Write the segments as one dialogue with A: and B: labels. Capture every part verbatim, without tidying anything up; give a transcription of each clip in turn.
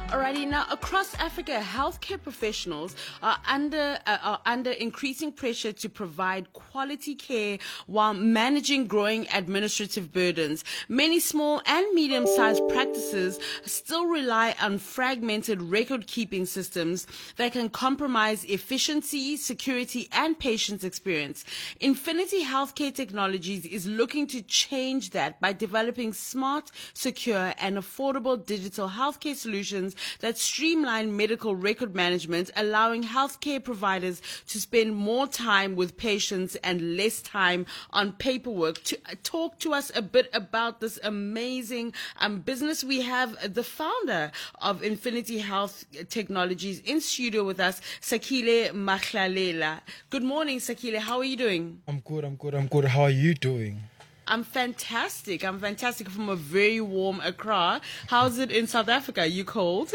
A: Alrighty, now across Africa, healthcare professionals are under uh, are under increasing pressure to provide quality care while managing growing administrative burdens. Many small and medium-sized practices still rely on fragmented record-keeping systems that can compromise efficiency, security, and patient experience. Infinity Healthcare Technologies is looking to change that by developing smart, secure, and affordable digital healthcare solutions that streamline medical record management, allowing healthcare providers to spend more time with patients and less time on paperwork. To uh, talk to us a bit about this amazing um, business, we have the founder of Infinity Health Technologies in studio with us, Sakile Mahlalela. Good morning, Sakile. How are you doing?
B: I'm good, I'm good, I'm good. How are you doing?
A: I'm fantastic. I'm fantastic from a very warm Accra. How's it in South Africa? Are you cold?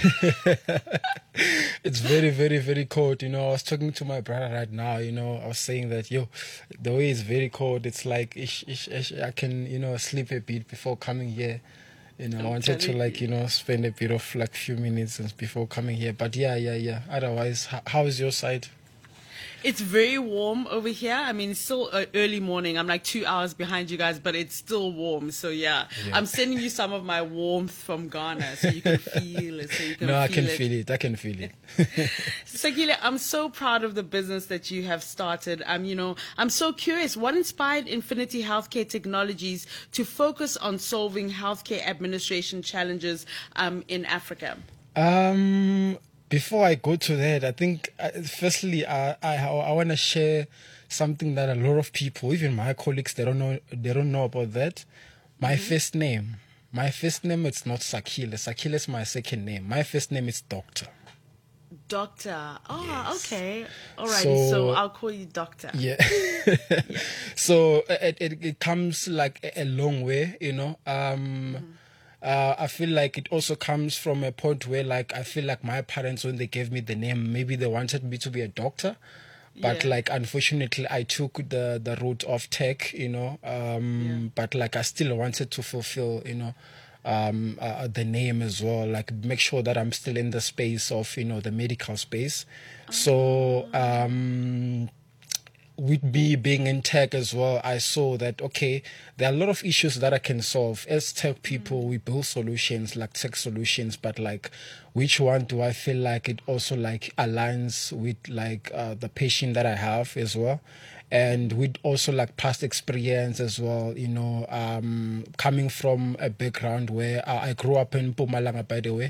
B: It's very, very, very cold. You know, I was talking to my brother right now. You know, I was saying that, yo, the way it's very cold, it's like ish, ish, ish, I can, you know, sleep a bit before coming here. You know, I wanted to, like, you know, spend a bit of, like, few minutes before coming here. But yeah, yeah, yeah. Otherwise, how is your side?
A: It's very warm over here. I mean, it's still uh, early morning. I'm like two hours behind you guys, but it's still warm. So yeah, yeah. I'm sending you some of my warmth from Ghana so you can feel it. So you can
B: no,
A: feel
B: I can
A: it.
B: feel it. I can feel it.
A: Sakile, I'm so proud of the business that you have started. Um, you know, I'm so curious. What inspired Infinity Healthcare Technologies to focus on solving healthcare administration challenges um, in Africa?
B: Um. Before I go to that, I think, uh, firstly, I I, I want to share something that a lot of people, even my colleagues, they don't know they don't know about that. My mm-hmm. first name, my first name is not Sakile. Sakile is my second name. My first name is Doctor.
A: Doctor. Oh,
B: yes.
A: Okay. Alrighty. So, so I'll call you Doctor.
B: Yeah. yeah. So it, it it comes like a, a long way, you know. Um. Mm-hmm. Uh, I feel like it also comes from a point where, like, I feel like my parents, when they gave me the name, maybe they wanted me to be a doctor. But, yeah. like, unfortunately, I took the, the route of tech, you know. Um, yeah. But, like, I still wanted to fulfill, you know, um, uh, the name as well. Like, make sure that I'm still in the space of, you know, the medical space. Oh. So, um... with me being in tech as well, I saw that, okay, there are a lot of issues that I can solve. As tech people, mm-hmm. we build solutions, like tech solutions, but like, which one do I feel like it also like aligns with like uh, the patient that I have as well? And with also like past experience as well, you know, um, coming from a background where uh, I grew up in Mpumalanga, by the way.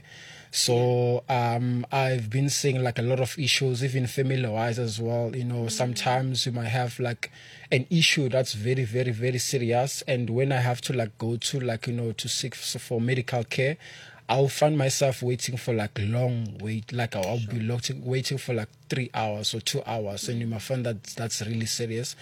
B: So um, I've been seeing like a lot of issues, even family-wise as well. You know, mm-hmm. sometimes you might have like an issue that's very, very, very serious. And when I have to like go to like, you know, to seek for medical care, I'll find myself waiting for like long wait, like I'll sure. be waiting, waiting for like three hours or two hours. Mm-hmm. And you might find that that's really serious.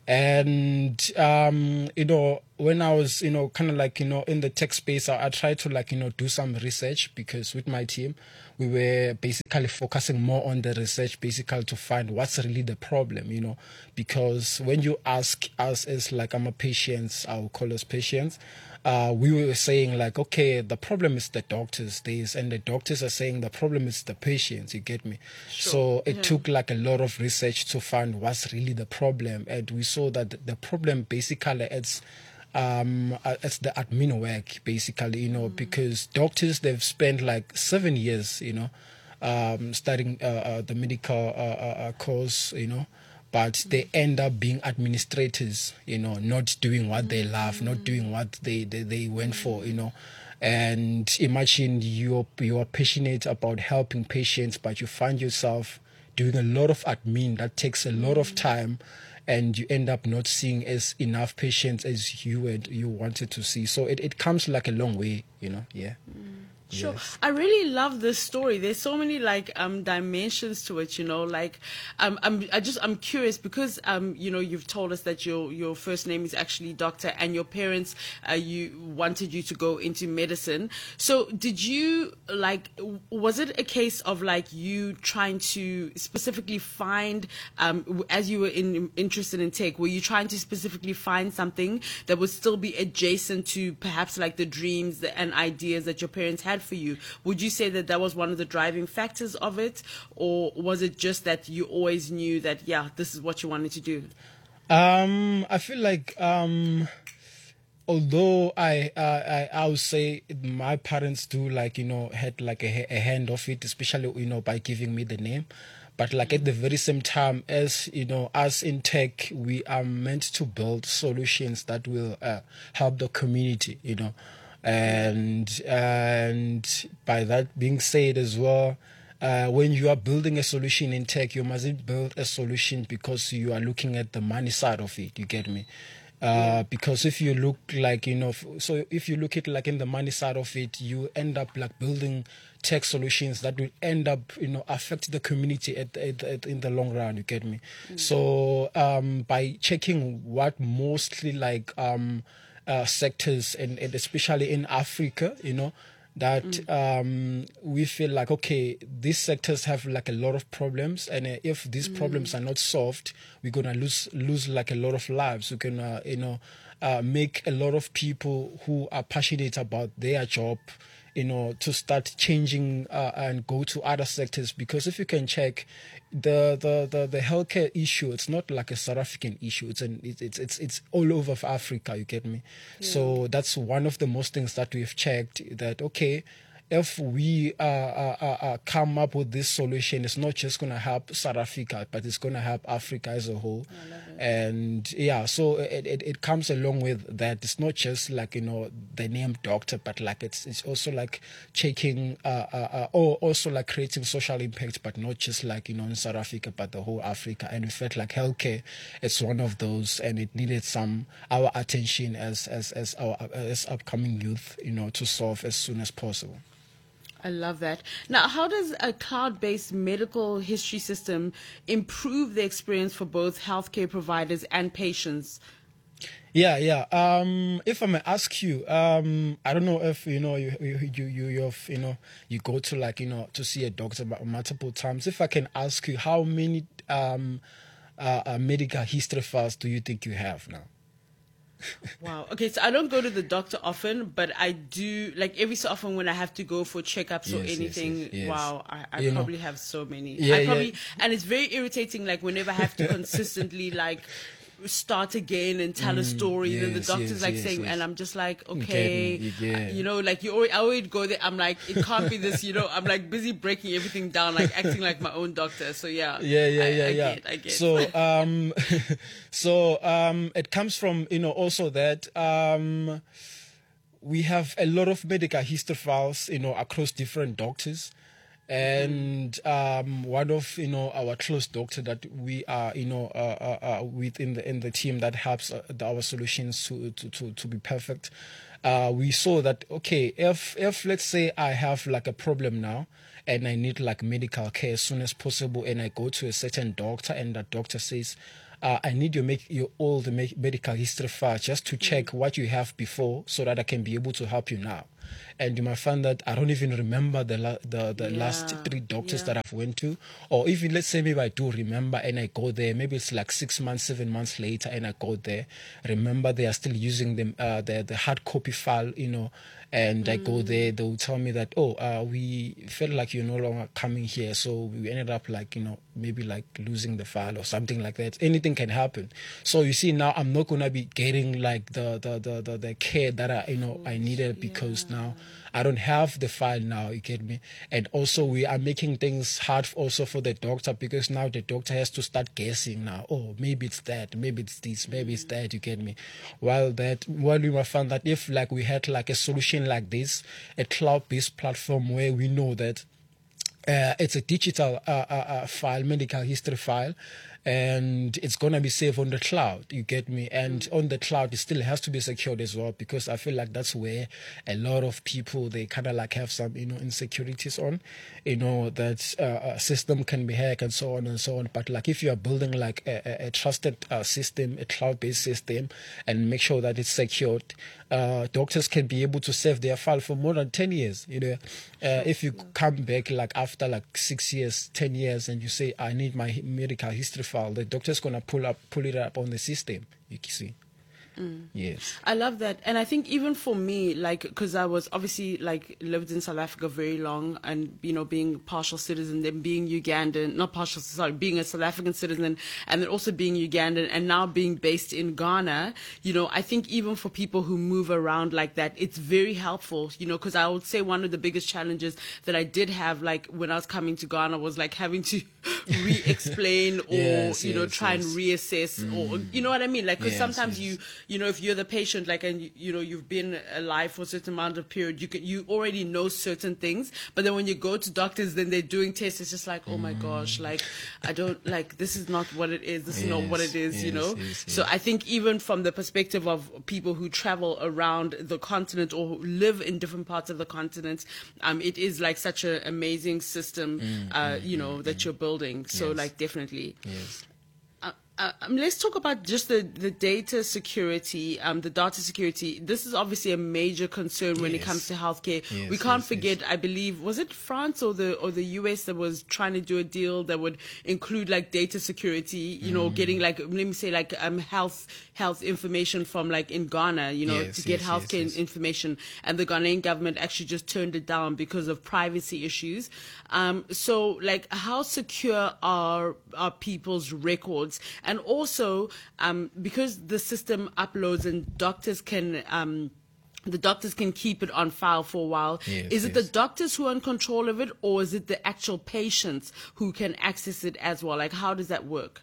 B: And, um, you know, when I was, you know, kind of like, you know, in the tech space, I, I tried to like, you know, do some research because with my team, we were basically focusing more on the research, basically to find what's really the problem, you know, because when you ask us as like, I'm a patient, I'll call us patients, uh, we were saying like, okay, the problem is the doctors, days, and the doctors are saying the problem is the patients, you get me? Sure. So it yeah. took like a lot of research to find what's really the problem. And we saw that the problem basically it's um uh, it's the admin work basically, you know, mm. because doctors, they've spent like seven years, you know, um studying uh, uh, the medical uh, uh, course, you know, but mm. they end up being administrators, you know, not doing what mm. they love, not doing what they they, they went for, you know. And imagine you're you're passionate about helping patients, but you find yourself doing a lot of admin that takes a lot of time, and you end up not seeing as enough patients as you had, you wanted to see. So it, it comes like a long way, you know, yeah. Mm.
A: Sure.
B: Yes.
A: I really love this story. There's so many like um dimensions to it, you know, like um I'm I just I'm curious because um you know you've told us that your your first name is actually Doctor and your parents uh, you wanted you to go into medicine. So did you like was it a case of like you trying to specifically find um as you were in, interested in tech, were you trying to specifically find something that would still be adjacent to perhaps like the dreams and ideas that your parents had? applied for you. Would you say that that was one of the driving factors of it, or was it just that you always knew that, yeah, this is what you wanted to do?
B: Um, I feel like um, although I, uh, I I would say my parents do like you know had like a, a hand of it, especially you know by giving me the name. But like at the very same time, as you know, us in tech, we are meant to build solutions that will uh, help the community, you know, and and by that being said as well. Uh, when you are building a solution in tech, you mustn't build a solution because you are looking at the money side of it. You get me? Uh, yeah. Because if you look like, you know, so if you look at like in the money side of it, you end up like building tech solutions that will end up, you know, affect the community at, at, at in the long run. You get me? Mm. So um, by checking what mostly like um, uh, sectors and, and especially in Africa, you know, that mm. um, we feel like, okay, these sectors have like a lot of problems, and uh, if these mm. problems are not solved, we're gonna lose lose like a lot of lives. We're gonna, you know, uh, make a lot of people who are passionate about their job, you know, to start changing uh, and go to other sectors. Because if you can check the the the, the healthcare issue, it's not like a South African issue. It's an it's it's it's all over Africa. You get me? Yeah. So that's one of the most things that we've checked. That okay, if we uh, uh, uh, come up with this solution, it's not just going to help South Africa, but it's going to help Africa as a whole.
A: I love it.
B: And yeah, so it, it, it comes along with that. It's not just like, you know, the name doctor, but like it's it's also like checking uh, uh, uh, or also like creating social impact, but not just like, you know, in South Africa, but the whole Africa. And we felt like healthcare, it's one of those, and it needed some our attention as as as our as upcoming youth, you know, to solve as soon as possible.
A: I love that. Now, how does a cloud-based medical history system improve the experience for both healthcare providers and patients?
B: Yeah, yeah. Um, if I may ask you, um, I don't know if you know you you you you you've, you know you go to like you know to see a doctor multiple times. If I can ask you, how many um, uh, uh, medical history files do you think you have now?
A: Wow. Okay, so I don't go to the doctor often, but I do, like every so often when I have to go for checkups yes, or anything, yes, yes, yes. wow, I, I probably know. have so many.
B: Yeah,
A: I probably,
B: yeah.
A: And it's very irritating, like whenever I have to consistently like start again and tell mm, a story, yes, then the doctor's yes, like yes, saying, yes. and I'm just like, okay, you, you, you know, like you always, I always go there, I'm like, it can't be this, you know, I'm like busy breaking everything down, like acting like my own doctor. So yeah,
B: yeah, yeah, yeah,
A: I, I
B: yeah.
A: Get, I get.
B: So, um, so um, it comes from, you know, also that um, we have a lot of medical history files, you know, across different doctors. And um, one of you know our close doctor that we are you know uh, uh, uh, within the in the team that helps uh, our solutions to, to, to, to be perfect. Uh, we saw that okay, if if let's say I have like a problem now and I need like medical care as soon as possible, and I go to a certain doctor and that doctor says, Uh, I need you make your all the medical history file just to check mm-hmm. what you have before, so that I can be able to help you now. And you might find that I don't even remember the la- the, the yeah. last three doctors yeah. that I've went to, or even let's say maybe I do remember and I go there. Maybe it's like six months, seven months later, and I go there. Remember, they are still using them uh, the the hard copy file, you know. And mm. I go there, they will tell me that, oh, uh, we felt like you're no longer coming here. So we ended up like, you know, maybe like losing the file or something like that. Anything can happen. So you see, now I'm not going to be getting like the, the, the, the, the care that I, you know, I needed because yeah. now I don't have the file now, you get me? And also we are making things hard also for the doctor, because now the doctor has to start guessing now. Oh, maybe it's that, maybe it's this, maybe it's that, you get me? While that, while we might find that if like we had like a solution like this, a cloud-based platform where we know that uh, it's a digital uh, uh, uh, file, medical history file, and it's going to be saved on the cloud, you get me? And mm. on the cloud, it still has to be secured as well, because I feel like that's where a lot of people, they kind of like have some, you know, insecurities on, you know, that uh, a system can be hacked and so on and so on. But like if you are building like a, a, a trusted uh, system, a cloud-based system, and make sure that it's secured, uh, doctors can be able to save their file for more than ten years, you know. Uh, if you come back like after like six years, ten years, and you say, I need my medical history file, the doctor's going to pull up, pull it up on the system, you see. Mm. Yes.
A: I love that. And I think even for me, like, because I was obviously like lived in South Africa very long, and, you know, being partial citizen, then being Ugandan, not partial, sorry, being a South African citizen, and then also being Ugandan, and now being based in Ghana, you know, I think even for people who move around like that, it's very helpful, you know, because I would say one of the biggest challenges that I did have, like, when I was coming to Ghana was like having to re-explain or,
B: yes,
A: you know,
B: yes,
A: try
B: yes.
A: and reassess, mm. or, you know what I mean? Like, because
B: yes,
A: sometimes
B: yes.
A: you, you know, if you're the patient, like, and you, you know, you've been alive for a certain amount of period, you can, you already know certain things, but then when you go to doctors, then they're doing tests, it's just like, oh my gosh, like, I don't, like, this is not what it is, this
B: yes,
A: is not what it is,
B: yes,
A: you know?
B: yes, yes.
A: So I think even from the perspective of people who travel around the continent or who live in different parts of the continent, um, it is like such an amazing system,
B: mm,
A: uh,
B: mm,
A: you know,
B: mm,
A: that
B: mm.
A: you're building. So
B: yes.
A: like, definitely.
B: Yes.
A: Uh, um, let's talk about just the, the data security, um, the data security. This is obviously a major concern when
B: yes.
A: it comes to healthcare.
B: Yes,
A: we can't
B: yes,
A: forget,
B: yes.
A: I believe, was it France or the or the U S that was trying to do a deal that would include like data security, you know,
B: mm. getting
A: like, let me say like um, health health information from like in Ghana, you know,
B: yes,
A: to get
B: yes,
A: healthcare
B: yes, yes.
A: information. And the Ghanaian government actually just turned it down because of privacy issues. Um, so like, how secure are, are people's records? And also, um, because the system uploads and doctors can, um, the doctors can keep it on file for a while.
B: Yes,
A: is it
B: yes.
A: the doctors who are in control of it, or is it the actual patients who can access it as well? Like, how does that work?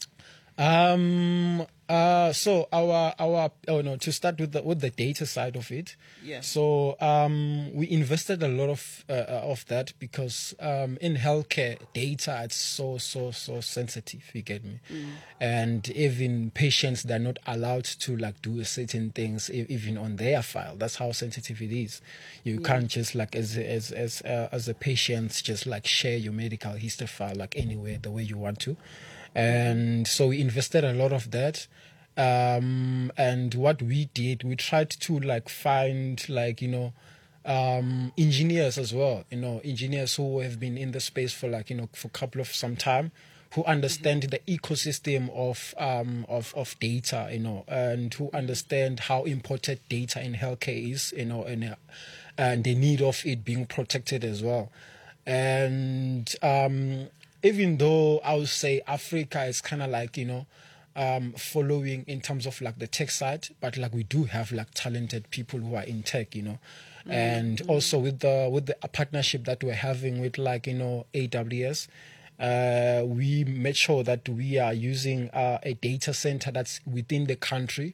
B: Um. Uh. So our our oh no. To start with the with the data side of it.
A: Yeah.
B: So um, we invested a lot of uh, of that because um, in healthcare, data it's so so so sensitive. You get me? Mm. And even patients, they're not allowed to like do certain things even on their file. That's how sensitive it is. You yeah. can't just like as as as uh, as a patient just like share your medical history file like anywhere the way you want to. And so we invested a lot of that. Um, and what we did, we tried to like find like, you know, um, engineers as well, you know, engineers who have been in the space for like, you know, for a couple of some time, who understand mm-hmm. the ecosystem of, um, of, of data, you know, and who understand how important data in healthcare is, you know, and, uh, and the need of it being protected as well. And, um, even though I would say Africa is kind of like, you know, um, following in terms of like the tech side, but like we do have like talented people who are in tech, you know, mm-hmm. and also with the with the partnership that we're having with like, you know, A W S, uh, we made sure that we are using uh, a data center that's within the country.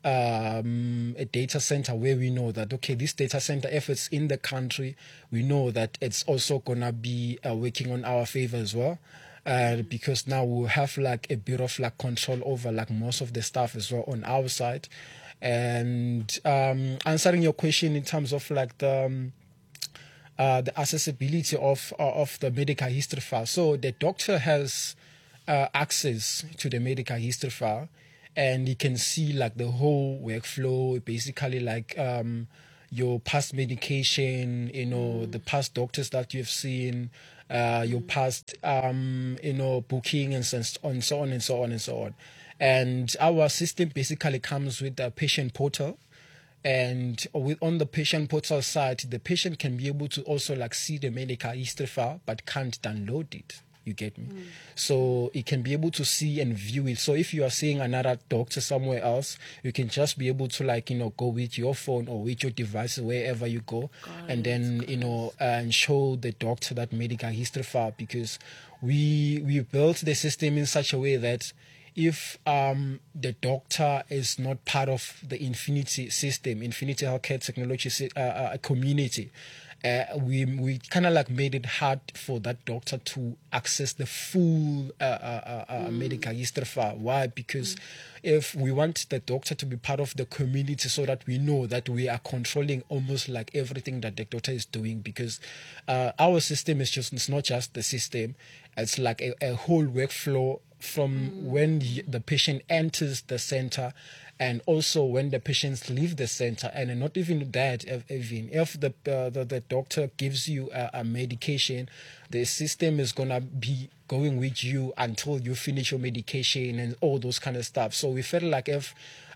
B: Um, a data center where we know that, okay, this data center, if it's in the country, we know that it's also going to be uh, working on our favor as well. Uh, because now we'll have like a bit of like control over like most of the stuff as well on our side. And um, answering your question in terms of like the... Um, Uh, the accessibility of uh, of the medical history file. So the doctor has uh, access to the medical history file, and you can see like the whole workflow, basically like um, your past medication, you know, mm. the past doctors that you've seen, uh, your past, um, you know, booking and so on, so on and so on and so on. And our system basically comes with a patient portal. And with on the patient portal side, the patient can be able to also like see the medical history file, but can't download it. You get me? Mm. So it can be able to see and view it. So if you are seeing another doctor somewhere else, you can just be able to like, you know, go with your phone or with your device wherever you go,
A: God,
B: and then, you know, uh, and show the doctor that medical history file, because we we built the system in such a way that if um, the doctor is not part of the Infinity system, Infinity Healthcare Technology uh, uh, community, uh, we we kind of like made it hard for that doctor to access the full uh, uh, uh, mm. medical history file. Why? Because mm. if we want the doctor to be part of the community, so that we know that we are controlling almost like everything that the doctor is doing, because uh, our system is just, it's not just the system, it's like a, a whole workflow from mm. when the patient enters the center, and also when the patients leave the center. And not even that, even if the uh, the, the doctor gives you a, a medication, the system is gonna be going with you until you finish your medication and all those kind of stuff. So we felt like if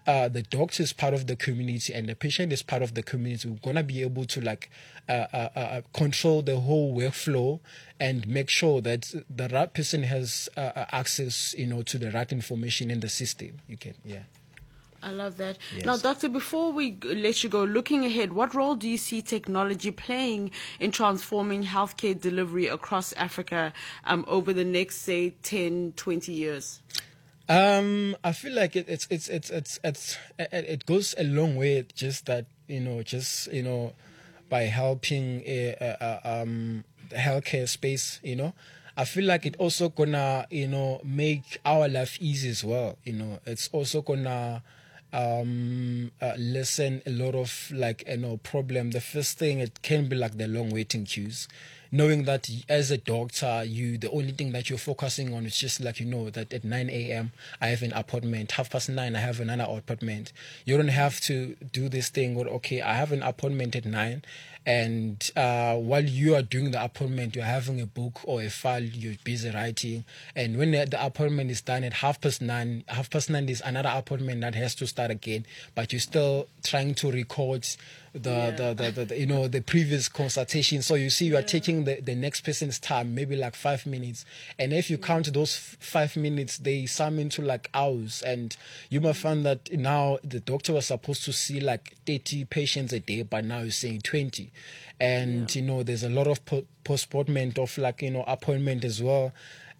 B: uh, the doctor is part of the community and the patient is part of the community, we're gonna be able to like uh, uh, uh, control the whole workflow and make sure that the right person has uh, access, you know, to the right information in the system. You can, yeah.
A: I love that.
B: Yes.
A: Now, Doctor, before we let you go, looking ahead, what role do you see technology playing in transforming healthcare delivery across Africa um, over the next, say, ten, twenty years?
B: Um, I feel like it, it's, it's, it's, it's, it's, it, it goes a long way, just that, you know, just, you know, by helping a, a, a, um, the healthcare space, you know. I feel like it also gonna, you know, make our life easy as well. You know, it's also gonna um uh, lessen a lot of like, you know, problem. The first thing, it can be like the long waiting queues, knowing that as a doctor, you the only thing that you're focusing on is just like, you know, that at nine a.m. I have an appointment, half past nine I have another appointment. You don't have to do this thing where, okay, I have an appointment at nine, and uh, while you are doing the appointment, you're having a book or a file you're busy writing, and when the, the appointment is done at half past nine, half past nine is another appointment that has to start again, but you're still trying to record the,
A: yeah.
B: the, the, the, the you know, the previous consultation. So you see, you are yeah. taking the, the next person's time, maybe like five minutes, and if you yeah. count those f- five minutes, they sum into like hours, and you might find that now the doctor was supposed to see like thirty patients a day, but now you're saying twenty. And, yeah. you know, there's a lot of po- postponement of like, you know, appointment as well.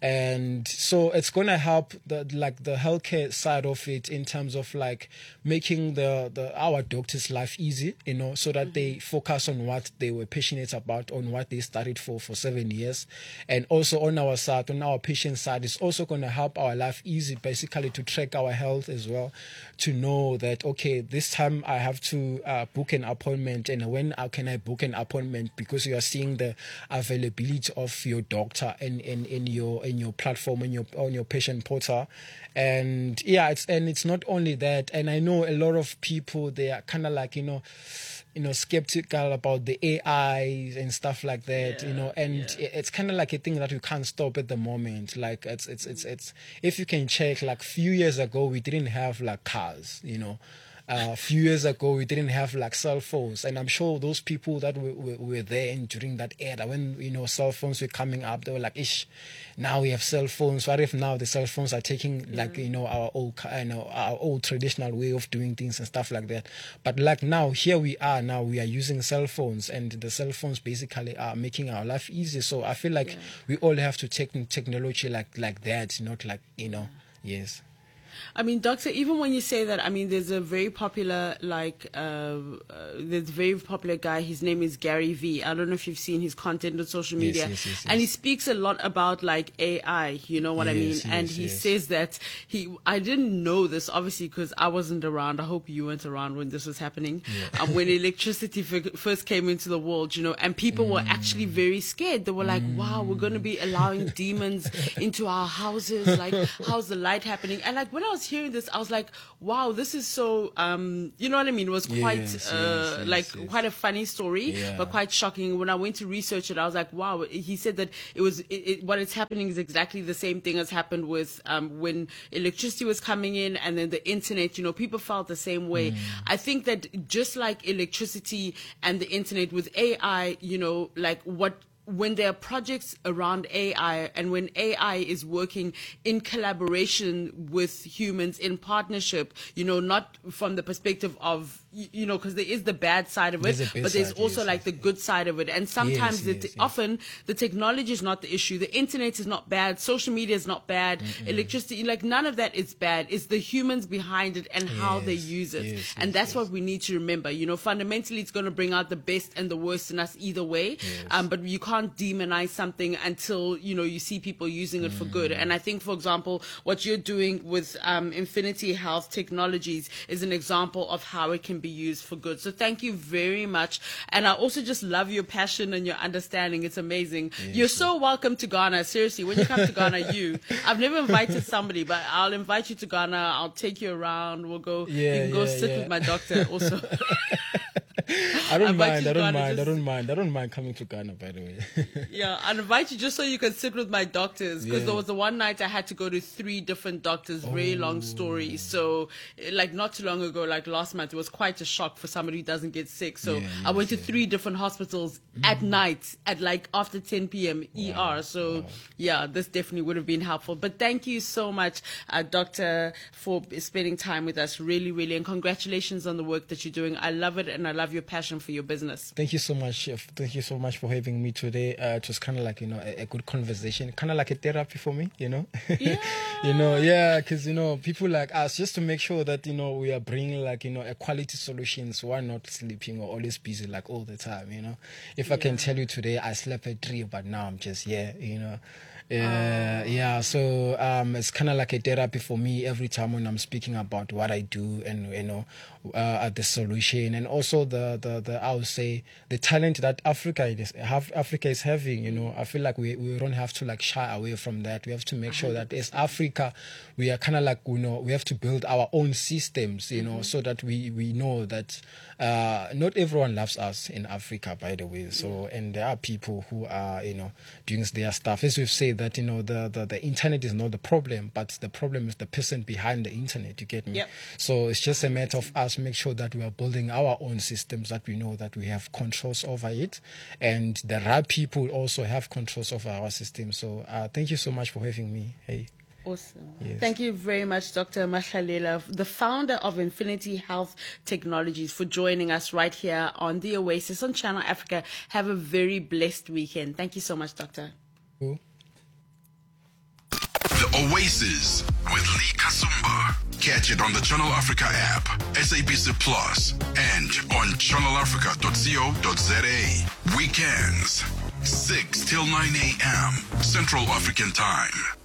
B: And so it's going to help the like the healthcare side of it in terms of like making the, the our doctors' life easy, you know, so that mm-hmm. they focus on what they were passionate about, on what they studied for for seven years. And also on our side, on our patient side, it's also going to help our life easy, basically to track our health as well, to know that, okay, this time I have to uh, book an appointment, and when uh, can I book an appointment, because you are seeing the availability of your doctor in, in, in your in your platform, in your on your patient portal. And yeah, it's and it's not only that. And I know a lot of people, they are kind of like, you know you know skeptical about the A I and stuff like that, yeah, you know and yeah. it's kind of like a thing that we can't stop at the moment. Like it's it's it's it's if you can check, like few years ago we didn't have like cars, you know Uh, a few years ago, we didn't have like cell phones, and I'm sure those people that were, were, were there in, during that era when, you know, cell phones were coming up, they were like, "Ish, now we have cell phones. What if now the cell phones are taking like, you know, our old, you know, our old traditional way of doing things and stuff like that?" But like now, here we are. Now we are using cell phones, and the cell phones basically are making our life easy. So I feel like yeah. we all have to take technology like like that, not like, you know, yes.
A: I mean, Doctor, even when you say that, I mean, there's a very popular, like, uh, uh, there's a very popular guy. His name is Gary Vee. I don't know if you've seen his content on social media.
B: Yes, yes, yes, yes.
A: And he speaks a lot about, like, A I, you know what
B: yes,
A: I mean?
B: Yes,
A: and he
B: yes.
A: says that he, I didn't know this, obviously, because I wasn't around. I hope you weren't around when this was happening. Yeah. Um, when electricity f- first came into the world, you know, and people mm. were actually very scared. They were like, mm. wow, we're going to be allowing demons into our houses. Like, how's the light happening? And, like, when I was hearing this, I was like, wow, this is so, um, you know what I mean? It was quite,
B: yes,
A: uh,
B: yes, yes,
A: like,
B: yes.
A: quite a funny story,
B: yeah.
A: but quite shocking. When I went to research it, I was like, wow. He said that it was, it, it, what is happening is exactly the same thing as happened with, um, when electricity was coming in and then the internet, you know, people felt the same way. Mm. I think that just like electricity and the internet with A I, you know, like what, when there are projects around A I and when A I is working in collaboration with humans in partnership, you know, not from the perspective of, you know, because there is the bad side of it,
B: there's
A: but there's
B: side,
A: also
B: yes,
A: like
B: yes,
A: the good side of it. And sometimes,
B: yes,
A: the
B: yes,
A: t-
B: yes.
A: often the technology is not the issue. The internet is not bad. Social media is not bad. Mm-mm. Electricity, like none of that is bad. It's the humans behind it and how
B: yes,
A: they use it.
B: yes,
A: and
B: yes,
A: that's
B: yes.
A: what we need to remember. You know, fundamentally, it's going to bring out the best and the worst in us either way.
B: Yes.
A: Um, but you can't demonize something until, you know, you see people using it mm. for good. And I think, for example, what you're doing with um, Infinity Health Technologies is an example of how it can be used for good. So thank you very much. And I also just love your passion and your understanding. It's amazing.
B: Yes,
A: you're so welcome to Ghana. Seriously, when you come to Ghana, you, I've never invited somebody, but I'll invite you to Ghana. I'll take you around. We'll go,
B: yeah,
A: you can go
B: yeah,
A: sit
B: yeah.
A: with my doctor also.
B: I don't
A: invite
B: mind.
A: you
B: I
A: to
B: don't
A: Ghana
B: mind. I
A: just-
B: don't mind. I don't mind coming to Ghana, by the way.
A: Yeah, I invite you just so you can sit with my doctors, because
B: Yeah.
A: there was the one night I had to go to three different doctors. Very long story. So, eh, like not too long ago, like last month, it was quite a shock for somebody who doesn't get sick. So
B: Yeah,
A: I went to
B: yes, yeah.
A: three different hospitals at night at like after ten p.m. E R. So
B: wow.
A: yeah, this definitely would have been helpful. But thank you so much, uh, Doctor, for spending time with us. Really, really, and congratulations on the work that you're doing. I love it, and I love your passion for your business.
B: Thank you so much. Chef. Thank you so much for having me today. Uh, it was kind of like, you know, a, a good conversation, kind of like a therapy for me, you know.
A: Yeah.
B: You know, yeah, because, you know, people like us, just to make sure that, you know, we are bringing like, you know, a quality solutions. We're not sleeping or always busy like all the time, you know. If I can tell you today, I slept at three, but now I'm just here, you know. Uh, yeah, so um, it's kind of like a therapy for me every time when I'm speaking about what I do and, you know, uh, the solution, and also the, the, the I would say the talent that Africa is have Africa is having. You know, I feel like we, we don't have to like shy away from that. We have to make sure that as Africa, we are kind of like, you know, we have to build our own systems, you know, mm-hmm. so that we we know that uh, not everyone loves us in Africa, by the way. So yeah. And there are people who are, you know, doing their stuff. As we've said that, you know, the, the the internet is not the problem, but the problem is the person behind the internet. You get me?
A: Yep.
B: So it's just a matter of us make sure that we are building our own systems, that we know that we have controls over it, and the right people also have controls over our system. So uh, thank you so much for having me. Hey.
A: Awesome.
B: Yes.
A: Thank you very much, Doctor Mahlalela, the founder of Infinity Health Technologies, for joining us right here on The Oasis on Channel Africa. Have a very blessed weekend. Thank you so much, Doctor.
B: Cool.
C: The Oasis with Lee Kasumba. Catch it on the Channel Africa app, S A B C Plus, and on channel africa dot co dot za. Weekends, six till nine a.m. Central African Time.